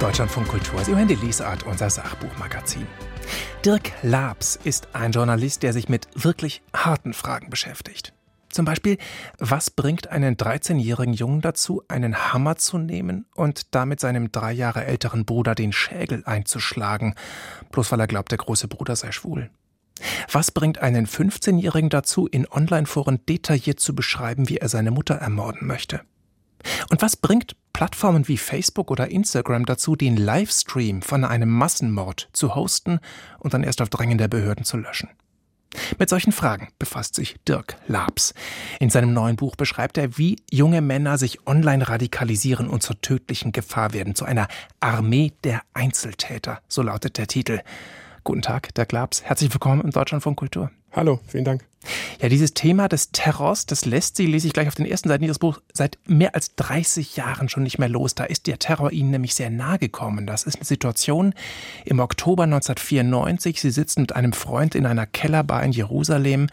Deutschlandfunk Kultur, Sie hören die Lesart, unser Sachbuchmagazin. Dirk Laabs ist ein Journalist, der sich mit wirklich harten Fragen beschäftigt. Zum Beispiel, was bringt einen 13-jährigen Jungen dazu, einen Hammer zu nehmen und damit seinem 3 Jahre älteren Bruder den Schädel einzuschlagen, bloß weil er glaubt, der große Bruder sei schwul? Was bringt einen 15-Jährigen dazu, in Online-Foren detailliert zu beschreiben, wie er seine Mutter ermorden möchte? Und was bringt Plattformen wie Facebook oder Instagram dazu, den Livestream von einem Massenmord zu hosten und dann erst auf Drängen der Behörden zu löschen? Mit solchen Fragen befasst sich Dirk Laabs. In seinem neuen Buch beschreibt er, wie junge Männer sich online radikalisieren und zur tödlichen Gefahr werden, zu einer Armee der Einzeltäter, so lautet der Titel. Guten Tag, Dirk Laabs. Herzlich willkommen im Deutschlandfunk Kultur. Hallo, vielen Dank. Ja, dieses Thema des Terrors, das lässt Sie, lese ich gleich auf den ersten Seiten Ihres Buchs, seit mehr als 30 Jahren schon nicht mehr los. Da ist der Terror Ihnen nämlich sehr nahe gekommen. Das ist eine Situation im Oktober 1994. Sie sitzen mit einem Freund in einer Kellerbar in Jerusalem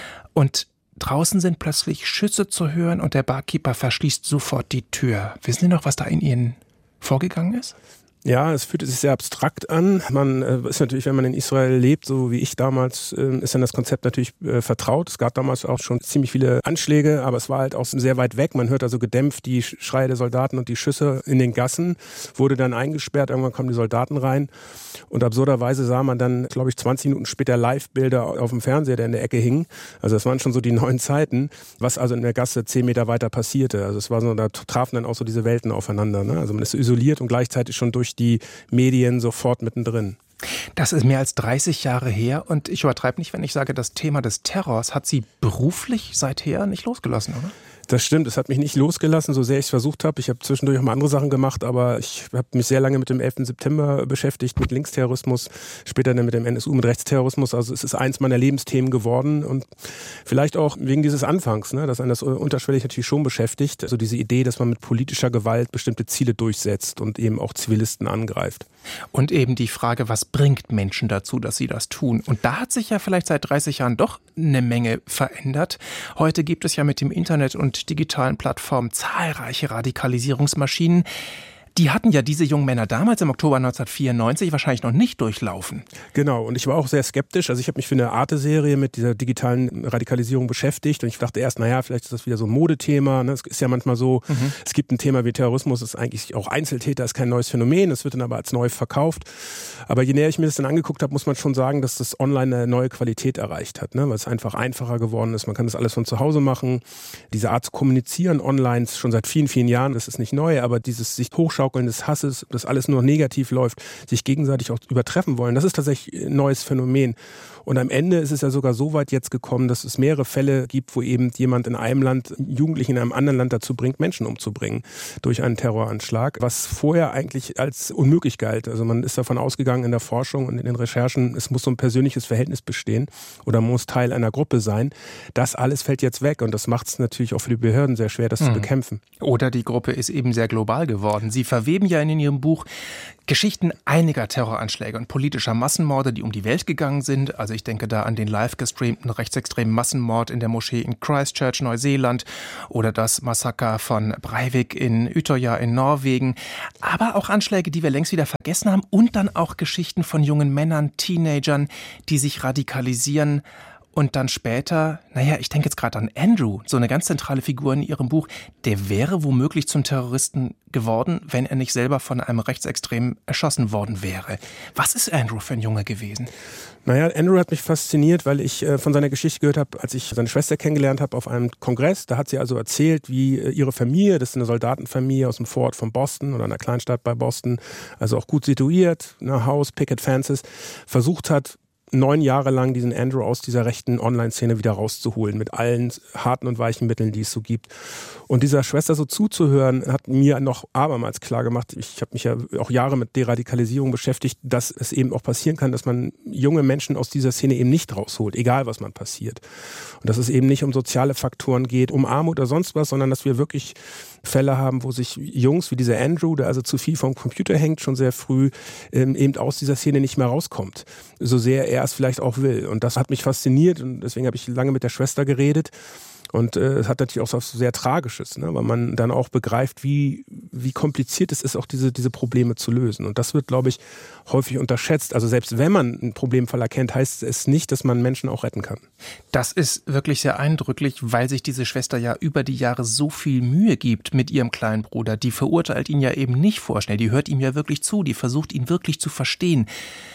und draußen sind plötzlich Schüsse zu hören und der Barkeeper verschließt sofort die Tür. Wissen Sie noch, was da in Ihnen vorgegangen ist? Ja, es fühlt sich sehr abstrakt an. Man ist natürlich, wenn man in Israel lebt, so wie ich damals, ist dann das Konzept natürlich vertraut. Es gab damals auch schon ziemlich viele Anschläge, aber es war halt auch sehr weit weg. Man hört also gedämpft die Schreie der Soldaten und die Schüsse in den Gassen, wurde dann eingesperrt, irgendwann kamen die Soldaten rein und absurderweise sah man dann, glaube ich, 20 Minuten später Live-Bilder auf dem Fernseher, der in der Ecke hing. Also das waren schon so die neuen Zeiten, was also in der Gasse 10 Meter weiter passierte. Also es war so, da trafen dann auch so diese Welten aufeinander, ne? Also man ist so isoliert und gleichzeitig schon durch die Medien sofort mittendrin. Das ist mehr als 30 Jahre her und ich übertreibe nicht, wenn ich sage, das Thema des Terrors hat Sie beruflich seither nicht losgelassen, oder? Das stimmt, es hat mich nicht losgelassen, so sehr ich es versucht habe. Ich habe zwischendurch auch mal andere Sachen gemacht, aber ich habe mich sehr lange mit dem 11. September beschäftigt, mit Linksterrorismus, später dann mit dem NSU, mit Rechtsterrorismus. Also es ist eins meiner Lebensthemen geworden und vielleicht auch wegen dieses Anfangs, ne, dass einen das unterschwellig natürlich schon beschäftigt. Also diese Idee, dass man mit politischer Gewalt bestimmte Ziele durchsetzt und eben auch Zivilisten angreift. Und eben die Frage, was bringt Menschen dazu, dass sie das tun? Und da hat sich ja vielleicht seit 30 Jahren doch eine Menge verändert. Heute gibt es ja mit dem Internet und digitalen Plattformen zahlreiche Radikalisierungsmaschinen. Die hatten ja diese jungen Männer damals im Oktober 1994 wahrscheinlich noch nicht durchlaufen. Genau, und ich war auch sehr skeptisch. Also ich habe mich für eine Arte-Serie mit dieser digitalen Radikalisierung beschäftigt und ich dachte erst, naja, vielleicht ist das wieder so ein Modethema. Es ist ja manchmal so, es gibt ein Thema wie Terrorismus, das ist eigentlich auch Einzeltäter, ist kein neues Phänomen, es wird dann aber als neu verkauft. Aber je näher ich mir das dann angeguckt habe, muss man schon sagen, dass das online eine neue Qualität erreicht hat, ne? Weil es einfach einfacher geworden ist. Man kann das alles von zu Hause machen. Diese Art zu kommunizieren online schon seit vielen, vielen Jahren, das ist nicht neu, aber dieses sich hochschaukeln des Hasses, dass alles nur negativ läuft, sich gegenseitig auch übertreffen wollen, das ist tatsächlich ein neues Phänomen. Und am Ende ist es ja sogar so weit jetzt gekommen, dass es mehrere Fälle gibt, wo eben jemand in einem Land Jugendlichen in einem anderen Land dazu bringt, Menschen umzubringen durch einen Terroranschlag, was vorher eigentlich als unmöglich galt. Also man ist davon ausgegangen in der Forschung und in den Recherchen, es muss so ein persönliches Verhältnis bestehen oder man muss Teil einer Gruppe sein. Das alles fällt jetzt weg und das macht es natürlich auch für die Behörden sehr schwer, das zu bekämpfen. Oder die Gruppe ist eben sehr global geworden. Sie verweben ja in Ihrem Buch Geschichten einiger Terroranschläge und politischer Massenmorde, die um die Welt gegangen sind. Also ich denke da an den live gestreamten rechtsextremen Massenmord in der Moschee in Christchurch, Neuseeland oder das Massaker von Breivik in Utøya in Norwegen. Aber auch Anschläge, die wir längst wieder vergessen haben und dann auch Geschichten von jungen Männern, Teenagern, die sich radikalisieren. Und dann später, ich denke jetzt gerade an Andrew, so eine ganz zentrale Figur in Ihrem Buch, der wäre womöglich zum Terroristen geworden, wenn er nicht selber von einem Rechtsextremen erschossen worden wäre. Was ist Andrew für ein Junge gewesen? Andrew hat mich fasziniert, weil ich von seiner Geschichte gehört habe, als ich seine Schwester kennengelernt habe auf einem Kongress. Da hat sie also erzählt, wie ihre Familie, das ist eine Soldatenfamilie aus dem Vorort von Boston oder einer Kleinstadt bei Boston, also auch gut situiert, Haus, Picket Fences, versucht hat, 9 Jahre lang diesen Andrew aus dieser rechten Online-Szene wieder rauszuholen, mit allen harten und weichen Mitteln, die es so gibt. Und dieser Schwester so zuzuhören, hat mir noch abermals klar gemacht, ich habe mich ja auch Jahre mit Deradikalisierung beschäftigt, dass es eben auch passieren kann, dass man junge Menschen aus dieser Szene eben nicht rausholt, egal was man passiert. Und dass es eben nicht um soziale Faktoren geht, um Armut oder sonst was, sondern dass wir wirklich Fälle haben, wo sich Jungs wie dieser Andrew, der also zu viel vom Computer hängt, schon sehr früh eben aus dieser Szene nicht mehr rauskommt, so sehr er es vielleicht auch will. Und das hat mich fasziniert und deswegen habe ich lange mit der Schwester geredet. Und es hat natürlich auch was sehr Tragisches, ne? Weil man dann auch begreift, wie kompliziert es ist, auch diese Probleme zu lösen. Und das wird, glaube ich, häufig unterschätzt. Also selbst wenn man einen Problemfall erkennt, heißt es nicht, dass man Menschen auch retten kann. Das ist wirklich sehr eindrücklich, weil sich diese Schwester ja über die Jahre so viel Mühe gibt mit ihrem kleinen Bruder. Die verurteilt ihn ja eben nicht vorschnell, die hört ihm ja wirklich zu, die versucht ihn wirklich zu verstehen.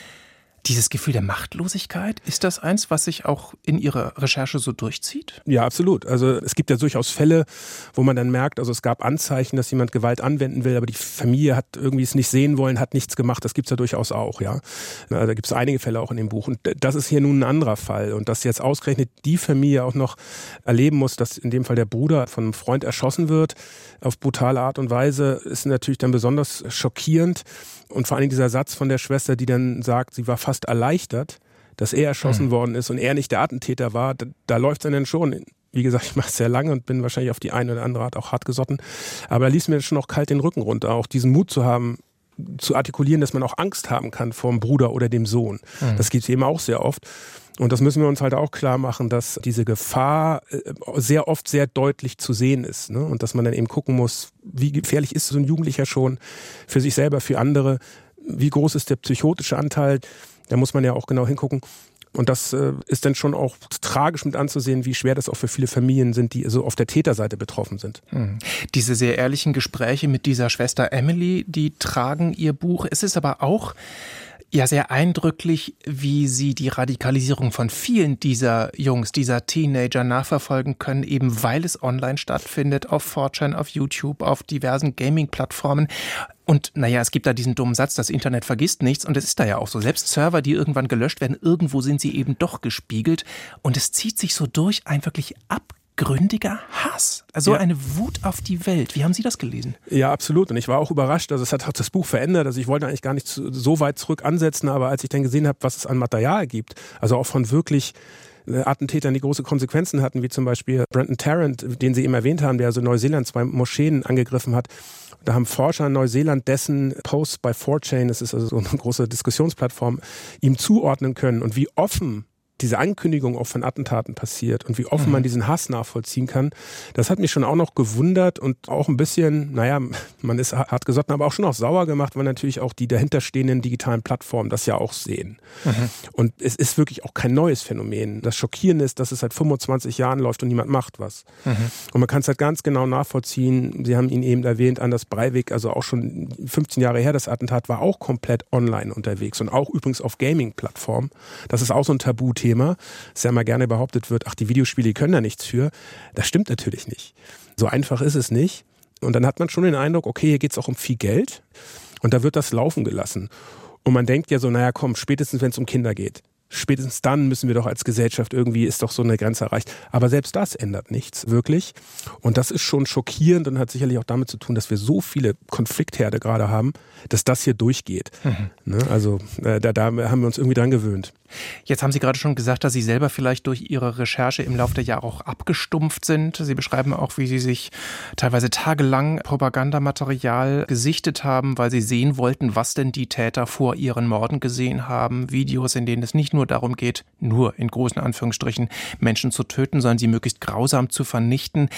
Dieses Gefühl der Machtlosigkeit, ist das eins, was sich auch in Ihrer Recherche so durchzieht? Ja, absolut. Also es gibt ja durchaus Fälle, wo man dann merkt, also es gab Anzeichen, dass jemand Gewalt anwenden will, aber die Familie hat irgendwie es nicht sehen wollen, hat nichts gemacht. Das gibt's ja durchaus auch, ja. Da gibt's einige Fälle auch in dem Buch. Und das ist hier nun ein anderer Fall. Und dass jetzt ausgerechnet die Familie auch noch erleben muss, dass in dem Fall der Bruder von einem Freund erschossen wird, auf brutale Art und Weise, ist natürlich dann besonders schockierend. Und vor allem dieser Satz von der Schwester, die dann sagt, sie war fast erleichtert, dass er erschossen worden ist und er nicht der Attentäter war, da läuft es dann schon. Wie gesagt, ich mache es sehr lange und bin wahrscheinlich auf die eine oder andere Art auch hart gesotten. Aber da ließ mir schon auch kalt den Rücken runter, auch diesen Mut zu haben, zu artikulieren, dass man auch Angst haben kann vor dem Bruder oder dem Sohn. Das gibt es eben auch sehr oft. Und das müssen wir uns halt auch klar machen, dass diese Gefahr sehr oft sehr deutlich zu sehen ist, ne? Und dass man dann eben gucken muss, wie gefährlich ist so ein Jugendlicher schon für sich selber, für andere, wie groß ist der psychotische Anteil, da muss man ja auch genau hingucken. Und das ist dann schon auch tragisch mit anzusehen, wie schwer das auch für viele Familien sind, die so auf der Täterseite betroffen sind. Diese sehr ehrlichen Gespräche mit dieser Schwester Emily, die tragen ihr Buch. Es ist aber auch ja sehr eindrücklich, wie Sie die Radikalisierung von vielen dieser Jungs, dieser Teenager nachverfolgen können, eben weil es online stattfindet, auf 4chan, auf YouTube, auf diversen Gaming-Plattformen. Und naja, es gibt da diesen dummen Satz, das Internet vergisst nichts, und es ist da ja auch so. Selbst Server, die irgendwann gelöscht werden, irgendwo sind sie eben doch gespiegelt. Und es zieht sich so durch, ein wirklich abgründiger Hass. Also eine Wut auf die Welt. Wie haben Sie das gelesen? Ja, absolut. Und ich war auch überrascht. Also es hat auch das Buch verändert. Also ich wollte eigentlich gar nicht so weit zurück ansetzen, aber als ich dann gesehen habe, was es an Material gibt, also auch von wirklich Attentätern, die große Konsequenzen hatten, wie zum Beispiel Brenton Tarrant, den Sie eben erwähnt haben, der also in Neuseeland 2 Moscheen angegriffen hat. Da haben Forscher in Neuseeland dessen Posts bei 4chan, das ist also so eine große Diskussionsplattform, ihm zuordnen können. Und wie offen diese Ankündigung auch von Attentaten passiert und wie offen man diesen Hass nachvollziehen kann, das hat mich schon auch noch gewundert und auch ein bisschen, naja, man ist hart gesotten, aber auch schon auch sauer gemacht, weil natürlich auch die dahinterstehenden digitalen Plattformen das ja auch sehen. Und es ist wirklich auch kein neues Phänomen. Das Schockierende ist, dass es seit 25 Jahren läuft und niemand macht was. Und man kann es halt ganz genau nachvollziehen. Sie haben ihn eben erwähnt, Anders Breivik, also auch schon 15 Jahre her, das Attentat war auch komplett online unterwegs und auch übrigens auf Gaming-Plattformen. Das ist auch so ein Tabuthema, dass ja mal gerne behauptet wird, ach, die Videospiele können da nichts für. Das stimmt natürlich nicht. So einfach ist es nicht. Und dann hat man schon den Eindruck, okay, hier geht es auch um viel Geld und da wird das laufen gelassen. Und man denkt ja so, naja komm, spätestens wenn es um Kinder geht, spätestens dann müssen wir doch als Gesellschaft irgendwie, ist doch so eine Grenze erreicht. Aber selbst das ändert nichts, wirklich. Und das ist schon schockierend und hat sicherlich auch damit zu tun, dass wir so viele Konfliktherde gerade haben, dass das hier durchgeht. Ne? Also da haben wir uns irgendwie dran gewöhnt. Jetzt haben Sie gerade schon gesagt, dass Sie selber vielleicht durch Ihre Recherche im Laufe der Jahre auch abgestumpft sind. Sie beschreiben auch, wie Sie sich teilweise tagelang Propagandamaterial gesichtet haben, weil Sie sehen wollten, was denn die Täter vor ihren Morden gesehen haben. Videos, in denen es nicht nur darum geht, nur in großen Anführungsstrichen Menschen zu töten, sondern sie möglichst grausam zu vernichten.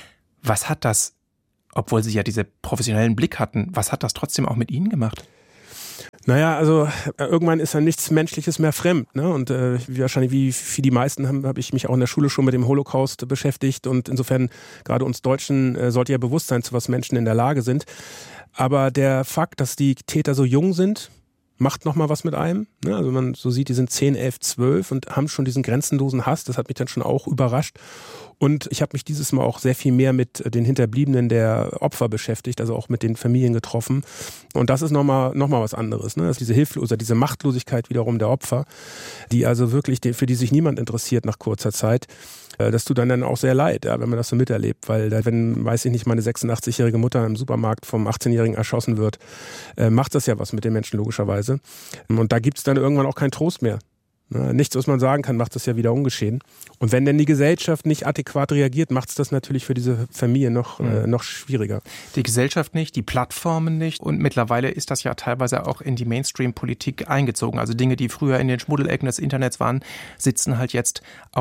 Was hat das, obwohl Sie ja diesen professionellen Blick hatten, was hat das trotzdem auch mit Ihnen gemacht? Naja, also irgendwann ist ja nichts Menschliches mehr fremd, ne? Und wahrscheinlich wie für die meisten habe ich mich auch in der Schule schon mit dem Holocaust beschäftigt und insofern gerade uns Deutschen sollte ja bewusst sein, zu was Menschen in der Lage sind. Aber der Fakt, dass die Täter so jung sind, macht nochmal was mit einem. Ne? Also man so sieht, die sind 10, 11, 12 und haben schon diesen grenzenlosen Hass. Das hat mich dann schon auch überrascht. Und ich habe mich dieses Mal auch sehr viel mehr mit den Hinterbliebenen der Opfer beschäftigt, also auch mit den Familien getroffen. Und das ist nochmal was anderes. Ne? Das ist diese Hilflosigkeit, diese Machtlosigkeit wiederum der Opfer, die also wirklich, für die sich niemand interessiert nach kurzer Zeit. Das tut dann auch sehr leid, ja, wenn man das so miterlebt, weil wenn, weiß ich nicht, meine 86-jährige Mutter im Supermarkt vom 18-Jährigen erschossen wird, macht das ja was mit den Menschen logischerweise. Und da gibt es dann irgendwann auch keinen Trost mehr. Nichts, was man sagen kann, macht das ja wieder ungeschehen. Und wenn denn die Gesellschaft nicht adäquat reagiert, macht es das natürlich für diese Familie noch schwieriger. Die Gesellschaft nicht, die Plattformen nicht. Und mittlerweile ist das ja teilweise auch in die Mainstream-Politik eingezogen. Also Dinge, die früher in den Schmuddelecken des Internets waren, sitzen halt jetzt auch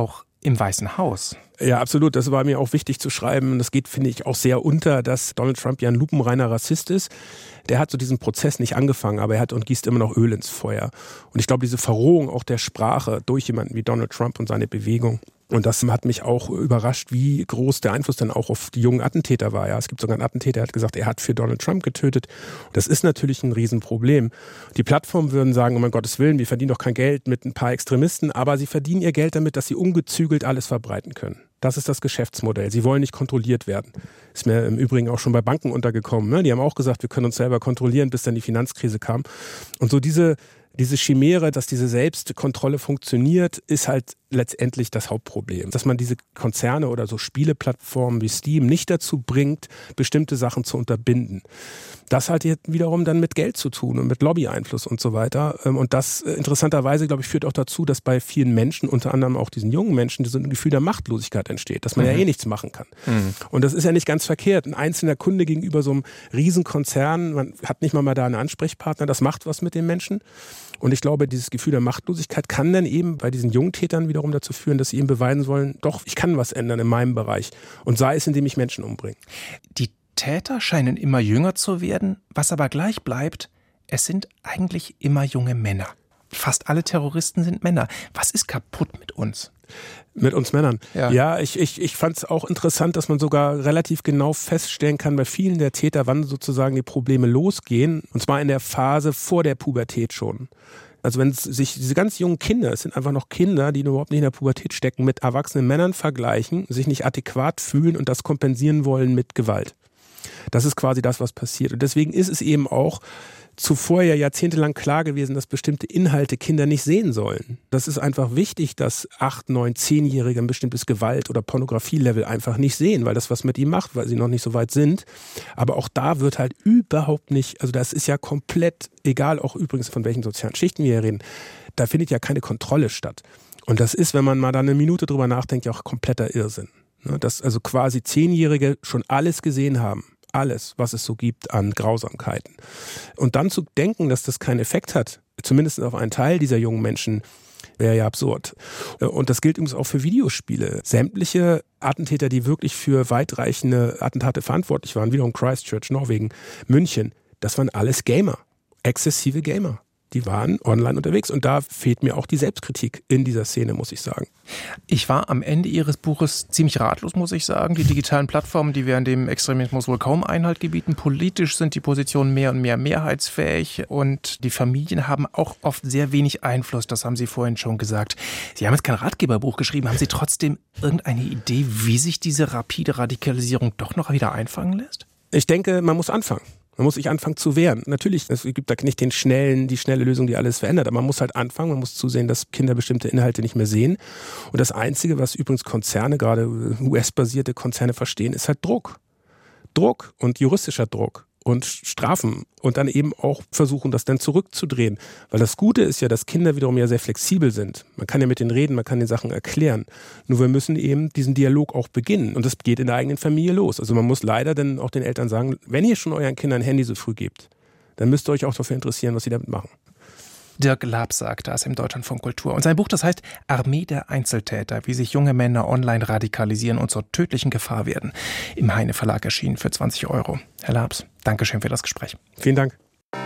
im Weißen Haus. Ja, absolut. Das war mir auch wichtig zu schreiben. Das geht, finde ich, auch sehr unter, dass Donald Trump ja ein lupenreiner Rassist ist. Der hat so diesen Prozess nicht angefangen, aber er hat und gießt immer noch Öl ins Feuer. Und ich glaube, diese Verrohung auch der Sprache durch jemanden wie Donald Trump und seine Bewegung, und das hat mich auch überrascht, wie groß der Einfluss dann auch auf die jungen Attentäter war. Ja, es gibt sogar einen Attentäter, der hat gesagt, er hat für Donald Trump getötet. Das ist natürlich ein Riesenproblem. Die Plattformen würden sagen, um Gottes Willen, wir verdienen doch kein Geld mit ein paar Extremisten, aber sie verdienen ihr Geld damit, dass sie ungezügelt alles verbreiten können. Das ist das Geschäftsmodell. Sie wollen nicht kontrolliert werden. Ist mir im Übrigen auch schon bei Banken untergekommen. Ne? Die haben auch gesagt, wir können uns selber kontrollieren, bis dann die Finanzkrise kam. Und so diese Chimäre, dass diese Selbstkontrolle funktioniert, ist halt letztendlich das Hauptproblem. Dass man diese Konzerne oder so Spieleplattformen wie Steam nicht dazu bringt, bestimmte Sachen zu unterbinden. Das hat jetzt wiederum dann mit Geld zu tun und mit Lobbyeinfluss und so weiter. Und das interessanterweise, glaube ich, führt auch dazu, dass bei vielen Menschen, unter anderem auch diesen jungen Menschen, so ein Gefühl der Machtlosigkeit entsteht, dass man ja eh nichts machen kann. Und das ist ja nicht ganz verkehrt. Ein einzelner Kunde gegenüber so einem Riesenkonzern, man hat nicht mal da einen Ansprechpartner, das macht was mit den Menschen. Und ich glaube, dieses Gefühl der Machtlosigkeit kann dann eben bei diesen jungen Tätern wiederum dazu führen, dass sie eben beweisen wollen, doch, ich kann was ändern in meinem Bereich. Und sei es, indem ich Menschen umbringe. Die Täter scheinen immer jünger zu werden, was aber gleich bleibt, es sind eigentlich immer junge Männer. Fast alle Terroristen sind Männer. Was ist kaputt mit uns? Mit uns Männern. Ja, ich fand es auch interessant, dass man sogar relativ genau feststellen kann bei vielen der Täter, wann sozusagen die Probleme losgehen. Und zwar in der Phase vor der Pubertät schon. Also wenn sich diese ganz jungen Kinder, es sind einfach noch Kinder, die überhaupt nicht in der Pubertät stecken, mit erwachsenen Männern vergleichen, sich nicht adäquat fühlen und das kompensieren wollen mit Gewalt. Das ist quasi das, was passiert. Und deswegen ist es eben auch zuvor ja jahrzehntelang klar gewesen, dass bestimmte Inhalte Kinder nicht sehen sollen. Das ist einfach wichtig, dass 8-, 9-, 10-Jährige ein bestimmtes Gewalt- oder Pornografielevel einfach nicht sehen, weil das was mit ihnen macht, weil sie noch nicht so weit sind. Aber auch da wird halt überhaupt nicht, also das ist ja komplett, egal auch übrigens von welchen sozialen Schichten wir hier reden, da findet ja keine Kontrolle statt. Und das ist, wenn man mal da eine Minute drüber nachdenkt, ja auch kompletter Irrsinn. Dass also quasi 10-Jährige schon alles gesehen haben. Alles, was es so gibt an Grausamkeiten. Und dann zu denken, dass das keinen Effekt hat, zumindest auf einen Teil dieser jungen Menschen, wäre ja absurd. Und das gilt übrigens auch für Videospiele. Sämtliche Attentäter, die wirklich für weitreichende Attentate verantwortlich waren, wiederum Christchurch, Norwegen, München, das waren alles Gamer, exzessive Gamer. Die waren online unterwegs und da fehlt mir auch die Selbstkritik in dieser Szene, muss ich sagen. Ich war am Ende Ihres Buches ziemlich ratlos, muss ich sagen. Die digitalen Plattformen, die werden dem Extremismus wohl kaum Einhalt gebieten. Politisch sind die Positionen mehr und mehr mehrheitsfähig und die Familien haben auch oft sehr wenig Einfluss. Das haben Sie vorhin schon gesagt. Sie haben jetzt kein Ratgeberbuch geschrieben. Haben Sie trotzdem irgendeine Idee, wie sich diese rapide Radikalisierung doch noch wieder einfangen lässt? Ich denke, man muss anfangen. Man muss sich anfangen zu wehren. Natürlich, es gibt da nicht die schnelle Lösung, die alles verändert, aber man muss halt anfangen, man muss zusehen, dass Kinder bestimmte Inhalte nicht mehr sehen. Und das Einzige, was übrigens Konzerne, gerade US-basierte Konzerne verstehen, ist halt Druck. Druck und juristischer Druck und Strafen und dann eben auch versuchen, das dann zurückzudrehen. Weil das Gute ist ja, dass Kinder wiederum ja sehr flexibel sind. Man kann ja mit denen reden, man kann den Sachen erklären. Nur wir müssen eben diesen Dialog auch beginnen. Und das geht in der eigenen Familie los. Also man muss leider dann auch den Eltern sagen, wenn ihr schon euren Kindern ein Handy so früh gebt, dann müsst ihr euch auch dafür interessieren, was sie damit machen. Dirk Laps sagt das im Deutschlandfunk Kultur. Und sein Buch, das heißt Armee der Einzeltäter, wie sich junge Männer online radikalisieren und zur tödlichen Gefahr werden. Im Heine Verlag erschienen für 20 €. Herr Laps, Dankeschön für das Gespräch. Vielen Dank.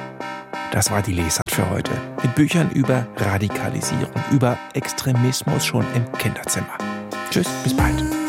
Das war die Lesart für heute. Mit Büchern über Radikalisierung, über Extremismus schon im Kinderzimmer. Tschüss, bis bald.